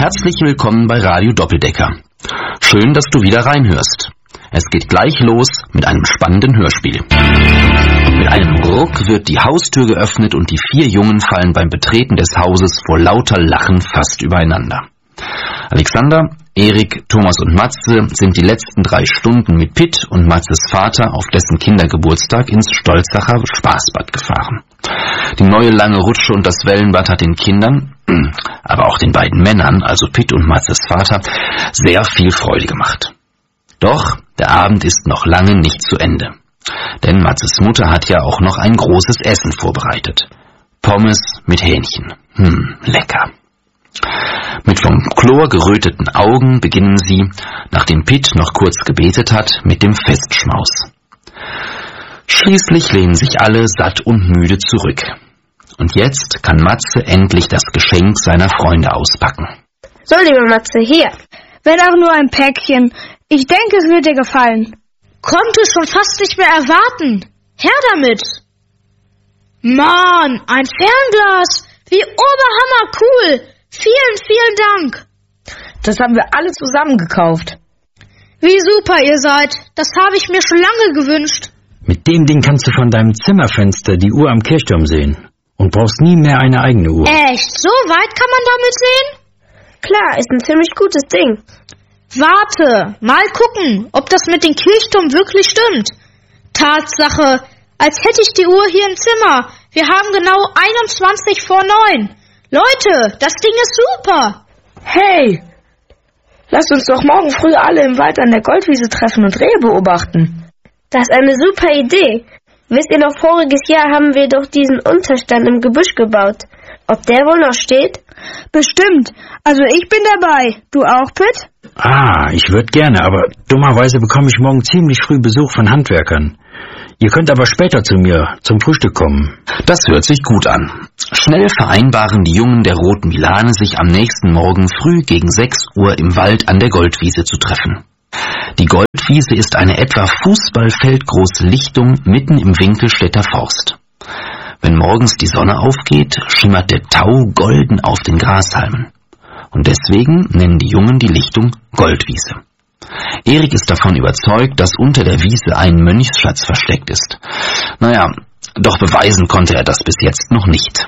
Herzlich willkommen bei Radio Doppeldecker. Schön, dass du wieder reinhörst. Es geht gleich los mit einem spannenden Hörspiel. Mit einem Ruck wird die Haustür geöffnet und die 4 Jungen fallen beim Betreten des Hauses vor lauter Lachen fast übereinander. Alexander, Erik, Thomas und Matze sind die letzten 3 Stunden mit Pitt und Matzes Vater auf dessen Kindergeburtstag ins Stolzacher Spaßbad gefahren. Die neue lange Rutsche und das Wellenbad hat den Kindern, aber auch den beiden Männern, also Pitt und Matzes Vater, sehr viel Freude gemacht. Doch der Abend ist noch lange nicht zu Ende. Denn Matzes Mutter hat ja auch noch ein großes Essen vorbereitet. Pommes mit Hähnchen. Lecker. Mit vom Chlor geröteten Augen beginnen sie, nachdem Pitt noch kurz gebetet hat, mit dem Festschmaus. Schließlich lehnen sich alle satt und müde zurück. Und jetzt kann Matze endlich das Geschenk seiner Freunde auspacken. So, liebe Matze, hier. Wenn auch nur ein Päckchen. Ich denke, es wird dir gefallen. Konnte schon fast nicht mehr erwarten. Her damit. Mann, ein Fernglas. Wie oberhammer cool. Vielen, vielen Dank. Das haben wir alle zusammen gekauft. Wie super ihr seid. Das habe ich mir schon lange gewünscht. Mit dem Ding kannst du von deinem Zimmerfenster die Uhr am Kirchturm sehen. Und brauchst nie mehr eine eigene Uhr. Echt? So weit kann man damit sehen? Klar, ist ein ziemlich gutes Ding. Warte, mal gucken, ob das mit dem Kirchturm wirklich stimmt. Tatsache, als hätte ich die Uhr hier im Zimmer. Wir haben genau 21 vor 9. Leute, das Ding ist super. Hey, lasst uns doch morgen früh alle im Wald an der Goldwiese treffen und Rehe beobachten. Das ist eine super Idee. Wisst ihr noch, voriges Jahr haben wir doch diesen Unterstand im Gebüsch gebaut. Ob der wohl noch steht? Bestimmt. Also ich bin dabei. Du auch, Pitt? Ich würde gerne, aber dummerweise bekomme ich morgen ziemlich früh Besuch von Handwerkern. Ihr könnt aber später zu mir zum Frühstück kommen. Das hört sich gut an. Schnell vereinbaren die Jungen der Roten Milane, sich am nächsten Morgen früh gegen 6 Uhr im Wald an der Goldwiese zu treffen. Die Goldwiese ist eine etwa fußballfeldgroße Lichtung mitten im Winkelstädter Forst. Wenn morgens die Sonne aufgeht, schimmert der Tau golden auf den Grashalmen. Und deswegen nennen die Jungen die Lichtung Goldwiese. Erik ist davon überzeugt, dass unter der Wiese ein Mönchsschatz versteckt ist. Doch beweisen konnte er das bis jetzt noch nicht.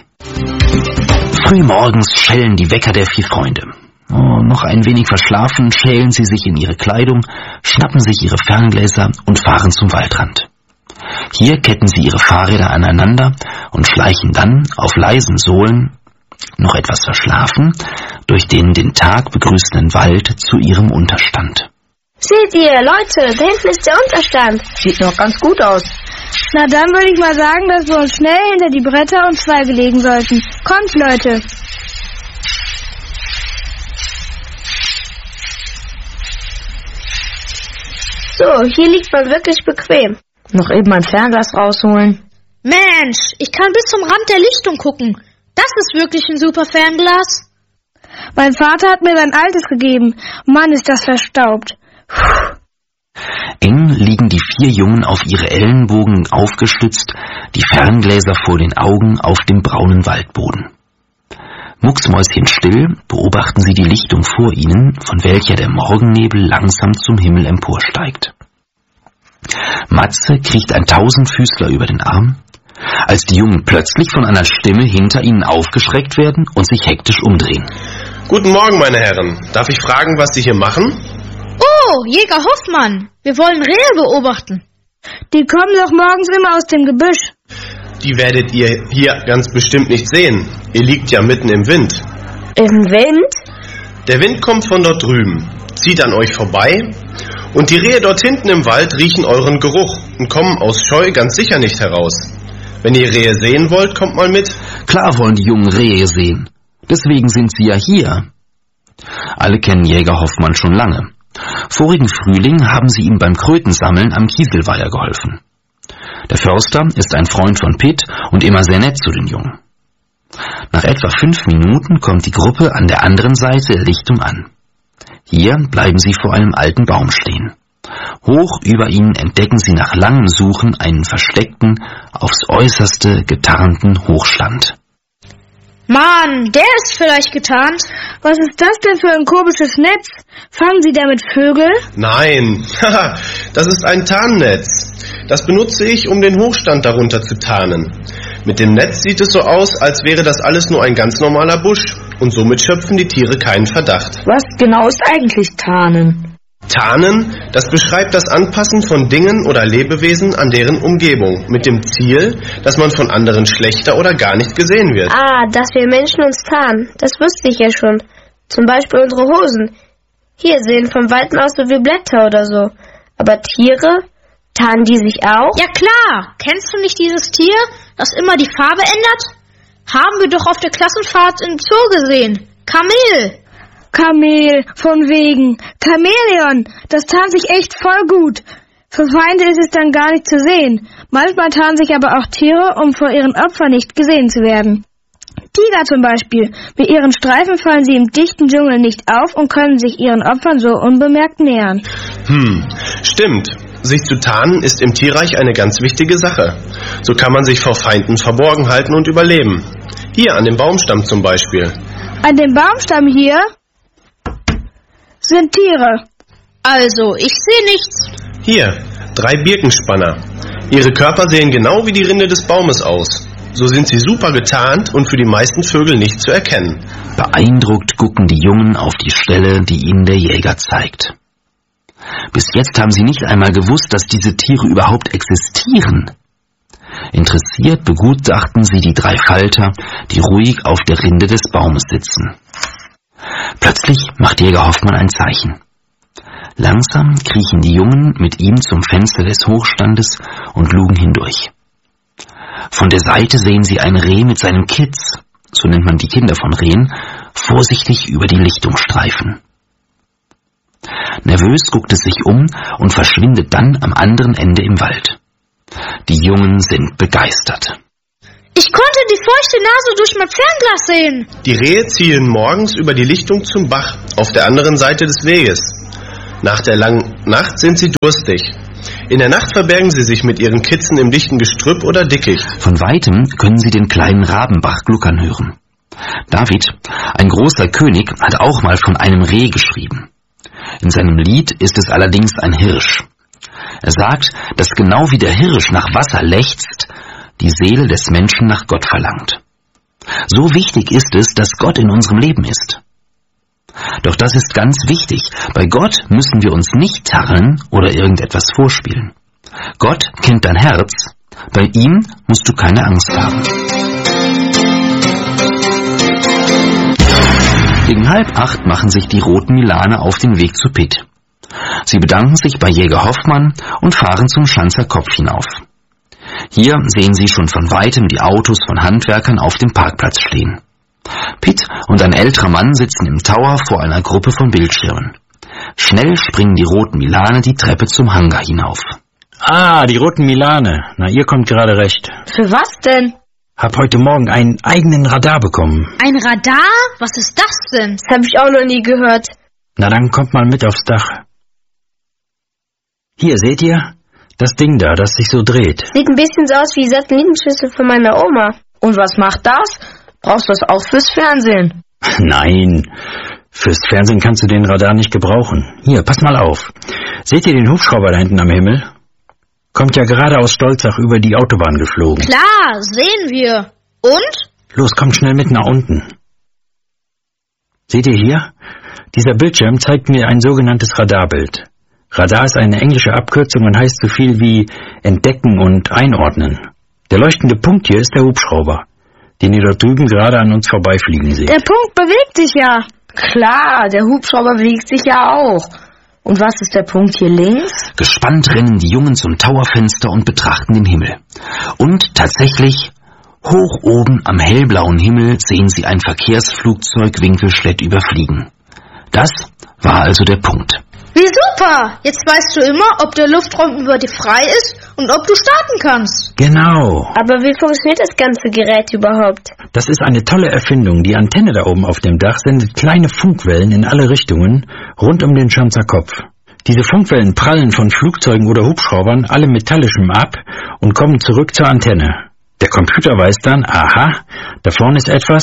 Frühmorgens schellen die Wecker der 4 Freunde. Noch ein wenig verschlafen, schälen sie sich in ihre Kleidung, schnappen sich ihre Ferngläser und fahren zum Waldrand. Hier ketten sie ihre Fahrräder aneinander und schleichen dann auf leisen Sohlen, noch etwas verschlafen, durch den Tag begrüßenden Wald zu ihrem Unterstand. Seht ihr, Leute, da hinten ist der Unterstand. Sieht noch ganz gut aus. Na dann würde ich mal sagen, dass wir uns schnell hinter die Bretter und Zweige legen sollten. Kommt, Leute. So, hier liegt man wirklich bequem. Noch eben ein Fernglas rausholen. Mensch, ich kann bis zum Rand der Lichtung gucken. Das ist wirklich ein super Fernglas. Mein Vater hat mir sein altes gegeben. Mann, ist das verstaubt. Eng liegen die 4 Jungen auf ihre Ellenbogen aufgestützt, die Ferngläser vor den Augen auf dem braunen Waldboden. Mucksmäuschenstill beobachten sie die Lichtung vor ihnen, von welcher der Morgennebel langsam zum Himmel emporsteigt. Matze kriecht ein Tausendfüßler über den Arm, als die Jungen plötzlich von einer Stimme hinter ihnen aufgeschreckt werden und sich hektisch umdrehen. Guten Morgen, meine Herren. Darf ich fragen, was Sie hier machen? Oh, Jäger Hoffmann, wir wollen Rehe beobachten. Die kommen doch morgens immer aus dem Gebüsch. Die werdet ihr hier ganz bestimmt nicht sehen. Ihr liegt ja mitten im Wind. Im Wind? Der Wind kommt von dort drüben, zieht an euch vorbei und die Rehe dort hinten im Wald riechen euren Geruch und kommen aus Scheu ganz sicher nicht heraus. Wenn ihr Rehe sehen wollt, kommt mal mit. Klar wollen die Jungen Rehe sehen. Deswegen sind sie ja hier. Alle kennen Jäger Hoffmann schon lange. Vorigen Frühling haben sie ihm beim Krötensammeln am Kieselweiher geholfen. Der Förster ist ein Freund von Pitt und immer sehr nett zu den Jungen. Nach etwa 5 Minuten kommt die Gruppe an der anderen Seite der Lichtung an. Hier bleiben sie vor einem alten Baum stehen. Hoch über ihnen entdecken sie nach langem Suchen einen versteckten, aufs Äußerste getarnten Hochstand. Mann, der ist vielleicht getarnt. Was ist das denn für ein komisches Netz? Fangen Sie damit Vögel? Nein, das ist ein Tarnnetz. Das benutze ich, um den Hochstand darunter zu tarnen. Mit dem Netz sieht es so aus, als wäre das alles nur ein ganz normaler Busch. Und somit schöpfen die Tiere keinen Verdacht. Was genau ist eigentlich Tarnen? Tarnen, das beschreibt das Anpassen von Dingen oder Lebewesen an deren Umgebung, mit dem Ziel, dass man von anderen schlechter oder gar nicht gesehen wird. Ah, dass wir Menschen uns tarnen, das wusste ich ja schon. Zum Beispiel unsere Hosen. Hier sehen von Weitem aus so wie Blätter oder so. Aber Tiere, tarnen die sich auch? Ja klar, kennst du nicht dieses Tier, das immer die Farbe ändert? Haben wir doch auf der Klassenfahrt im Zoo gesehen. Kamel. Kamel, von wegen. Chamäleon, das tarnt sich echt voll gut. Für Feinde ist es dann gar nicht zu sehen. Manchmal tarnen sich aber auch Tiere, um vor ihren Opfern nicht gesehen zu werden. Tiger zum Beispiel. Mit ihren Streifen fallen sie im dichten Dschungel nicht auf und können sich ihren Opfern so unbemerkt nähern. Stimmt. Sich zu tarnen ist im Tierreich eine ganz wichtige Sache. So kann man sich vor Feinden verborgen halten und überleben. Hier an dem Baumstamm zum Beispiel. An dem Baumstamm hier sind Tiere. Also, ich sehe nichts. Hier, 3 Birkenspanner. Ihre Körper sehen genau wie die Rinde des Baumes aus. So sind sie super getarnt und für die meisten Vögel nicht zu erkennen. Beeindruckt gucken die Jungen auf die Stelle, die ihnen der Jäger zeigt. Bis jetzt haben sie nicht einmal gewusst, dass diese Tiere überhaupt existieren. Interessiert begutachten sie die 3 Falter, die ruhig auf der Rinde des Baumes sitzen. Plötzlich macht Jäger Hoffmann ein Zeichen. Langsam kriechen die Jungen mit ihm zum Fenster des Hochstandes und lugen hindurch. Von der Seite sehen sie ein Reh mit seinem Kitz, so nennt man die Kinder von Rehen, vorsichtig über die Lichtung streifen. Nervös guckt es sich um und verschwindet dann am anderen Ende im Wald. Die Jungen sind begeistert. Ich konnte die feuchte Nase durch mein Fernglas sehen. Die Rehe zielen morgens über die Lichtung zum Bach auf der anderen Seite des Weges. Nach der langen Nacht sind sie durstig. In der Nacht verbergen sie sich mit ihren Kitzen im dichten Gestrüpp oder Dickicht. Von Weitem können sie den kleinen Rabenbach gluckern hören. David, ein großer König, hat auch mal von einem Reh geschrieben. In seinem Lied ist es allerdings ein Hirsch. Er sagt, dass genau wie der Hirsch nach Wasser lechzt, die Seele des Menschen nach Gott verlangt. So wichtig ist es, dass Gott in unserem Leben ist. Doch das ist ganz wichtig. Bei Gott müssen wir uns nicht tarnen oder irgendetwas vorspielen. Gott kennt dein Herz. Bei ihm musst du keine Angst haben. Gegen 7:30 machen sich die roten Milaner auf den Weg zu Pitt. Sie bedanken sich bei Jäger Hoffmann und fahren zum Schanzer Kopf hinauf. Hier sehen sie schon von Weitem die Autos von Handwerkern auf dem Parkplatz stehen. Pitt und ein älterer Mann sitzen im Tower vor einer Gruppe von Bildschirmen. Schnell springen die roten Milane die Treppe zum Hangar hinauf. Ah, die roten Milane. Na, ihr kommt gerade recht. Für was denn? Hab heute Morgen einen eigenen Radar bekommen. Ein Radar? Was ist das denn? Das habe ich auch noch nie gehört. Na, dann kommt mal mit aufs Dach. Hier, seht ihr? Das Ding da, das sich so dreht. Sieht ein bisschen so aus wie Satellitenschüssel von meiner Oma. Und was macht das? Brauchst du das auch fürs Fernsehen? Nein, fürs Fernsehen kannst du den Radar nicht gebrauchen. Hier, pass mal auf. Seht ihr den Hubschrauber da hinten am Himmel? Kommt ja gerade aus Stolzach über die Autobahn geflogen. Klar, sehen wir. Und? Los, kommt schnell mit nach unten. Seht ihr hier? Dieser Bildschirm zeigt mir ein sogenanntes Radarbild. Radar ist eine englische Abkürzung und heißt so viel wie entdecken und einordnen. Der leuchtende Punkt hier ist der Hubschrauber, den ihr dort drüben gerade an uns vorbeifliegen seht. Der Punkt bewegt sich ja. Klar, der Hubschrauber bewegt sich ja auch. Und was ist der Punkt hier links? Gespannt rennen die Jungen zum Towerfenster und betrachten den Himmel. Und tatsächlich, hoch oben am hellblauen Himmel sehen sie ein Verkehrsflugzeug Winkelschlett überfliegen. Das war also der Punkt. Wie super! Jetzt weißt du immer, ob der Luftraum über dir frei ist und ob du starten kannst. Genau. Aber wie funktioniert das ganze Gerät überhaupt? Das ist eine tolle Erfindung. Die Antenne da oben auf dem Dach sendet kleine Funkwellen in alle Richtungen rund um den Schanzer Kopf. Diese Funkwellen prallen von Flugzeugen oder Hubschraubern allem Metallischem ab und kommen zurück zur Antenne. Der Computer weiß dann, aha, da vorne ist etwas,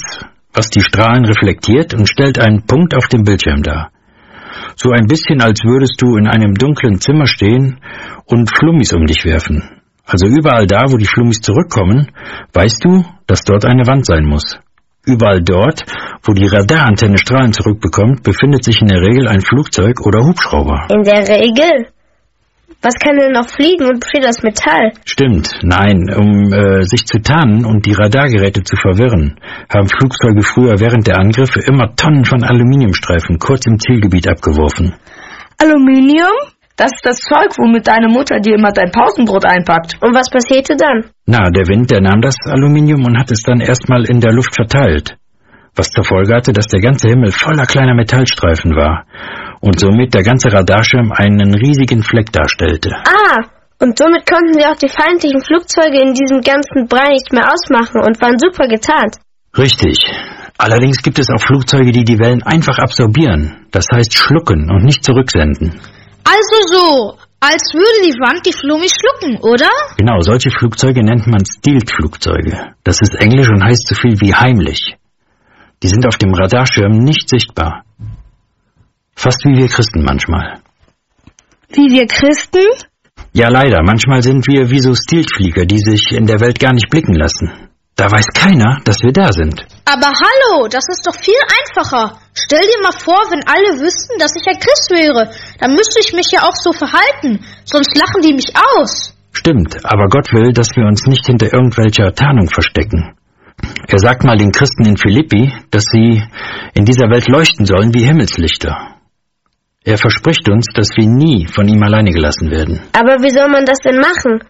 was die Strahlen reflektiert und stellt einen Punkt auf dem Bildschirm dar. So ein bisschen, als würdest du in einem dunklen Zimmer stehen und Flummis um dich werfen. Also überall da, wo die Flummis zurückkommen, weißt du, dass dort eine Wand sein muss. Überall dort, wo die Radarantenne Strahlen zurückbekommt, befindet sich in der Regel ein Flugzeug oder Hubschrauber. In der Regel? Was kann denn noch fliegen und besteht aus Metall? Stimmt, nein, um sich zu tarnen und die Radargeräte zu verwirren, haben Flugzeuge früher während der Angriffe immer Tonnen von Aluminiumstreifen kurz im Zielgebiet abgeworfen. Aluminium? Das ist das Zeug, womit deine Mutter dir immer dein Pausenbrot einpackt. Und was passierte dann? Na, der Wind, der nahm das Aluminium und hat es dann erstmal in der Luft verteilt, was zur Folge hatte, dass der ganze Himmel voller kleiner Metallstreifen war und somit der ganze Radarschirm einen riesigen Fleck darstellte. Ah, und somit konnten sie auch die feindlichen Flugzeuge in diesem ganzen Brei nicht mehr ausmachen und waren super getarnt. Richtig. Allerdings gibt es auch Flugzeuge, die die Wellen einfach absorbieren, das heißt schlucken und nicht zurücksenden. Also so, als würde die Wand die Flummis schlucken, oder? Genau, solche Flugzeuge nennt man Stealth-Flugzeuge. Das ist Englisch und heißt so viel wie heimlich. Die sind auf dem Radarschirm nicht sichtbar. Fast wie wir Christen manchmal. Wie wir Christen? Ja, leider. Manchmal sind wir wie so Stealth-Flieger, die sich in der Welt gar nicht blicken lassen. Da weiß keiner, dass wir da sind. Aber hallo, das ist doch viel einfacher. Stell dir mal vor, wenn alle wüssten, dass ich ein Christ wäre. Dann müsste ich mich ja auch so verhalten. Sonst lachen die mich aus. Stimmt, aber Gott will, dass wir uns nicht hinter irgendwelcher Tarnung verstecken. Er sagt mal den Christen in Philippi, dass sie in dieser Welt leuchten sollen wie Himmelslichter. Er verspricht uns, dass wir nie von ihm alleine gelassen werden. Aber wie soll man das denn machen?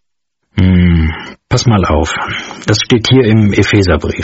Pass mal auf. Das steht hier im Epheserbrief.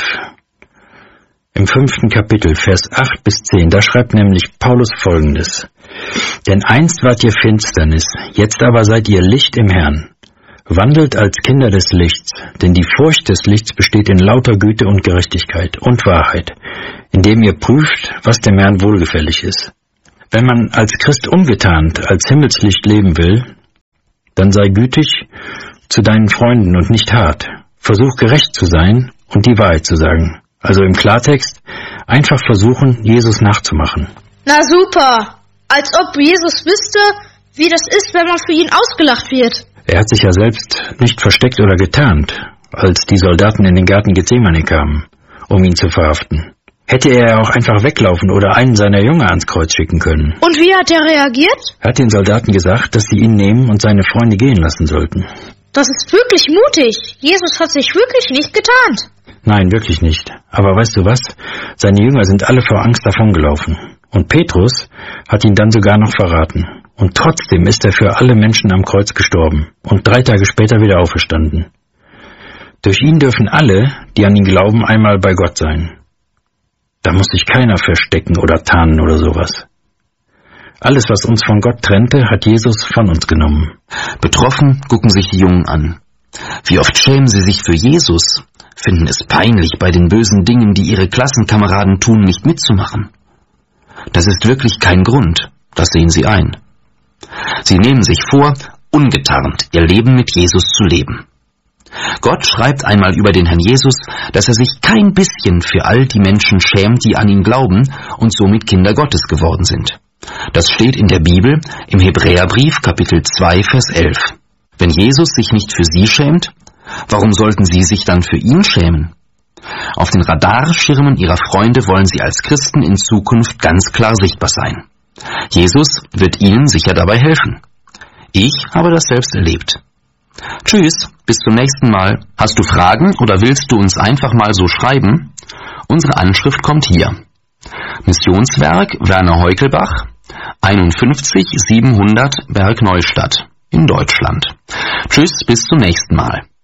Im 5. Kapitel, Vers 8 bis 10, da schreibt nämlich Paulus Folgendes. Denn einst wart ihr Finsternis, jetzt aber seid ihr Licht im Herrn. Wandelt als Kinder des Lichts, denn die Furcht des Lichts besteht in lauter Güte und Gerechtigkeit und Wahrheit, indem ihr prüft, was dem Herrn wohlgefällig ist. Wenn man als Christ ungetarnt, als Himmelslicht leben will, dann sei gütig zu deinen Freunden und nicht hart. Versuch gerecht zu sein und die Wahrheit zu sagen. Also im Klartext, einfach versuchen, Jesus nachzumachen. Na super, als ob Jesus wüsste, wie das ist, wenn man für ihn ausgelacht wird. Er hat sich ja selbst nicht versteckt oder getarnt, als die Soldaten in den Garten Gethsemane kamen, um ihn zu verhaften. Hätte er auch einfach weglaufen oder einen seiner Jünger ans Kreuz schicken können. Und wie hat er reagiert? Er hat den Soldaten gesagt, dass sie ihn nehmen und seine Freunde gehen lassen sollten. Das ist wirklich mutig. Jesus hat sich wirklich nicht getarnt. Nein, wirklich nicht. Aber weißt du was? Seine Jünger sind alle vor Angst davongelaufen. Und Petrus hat ihn dann sogar noch verraten. Und trotzdem ist er für alle Menschen am Kreuz gestorben und 3 Tage später wieder auferstanden. Durch ihn dürfen alle, die an ihn glauben, einmal bei Gott sein. Da muss sich keiner verstecken oder tarnen oder sowas. Alles, was uns von Gott trennte, hat Jesus von uns genommen. Betroffen gucken sich die Jungen an. Wie oft schämen sie sich für Jesus, finden es peinlich, bei den bösen Dingen, die ihre Klassenkameraden tun, nicht mitzumachen. Das ist wirklich kein Grund, das sehen sie ein. Sie nehmen sich vor, ungetarnt ihr Leben mit Jesus zu leben. Gott schreibt einmal über den Herrn Jesus, dass er sich kein bisschen für all die Menschen schämt, die an ihn glauben und somit Kinder Gottes geworden sind. Das steht in der Bibel im Hebräerbrief Kapitel 2, Vers 11. Wenn Jesus sich nicht für sie schämt, warum sollten sie sich dann für ihn schämen? Auf den Radarschirmen ihrer Freunde wollen sie als Christen in Zukunft ganz klar sichtbar sein. Jesus wird ihnen sicher dabei helfen. Ich habe das selbst erlebt. Tschüss, bis zum nächsten Mal. Hast du Fragen oder willst du uns einfach mal so schreiben? Unsere Anschrift kommt hier. Missionswerk Werner Heukelbach, 51 700 Bergneustadt in Deutschland. Tschüss, bis zum nächsten Mal.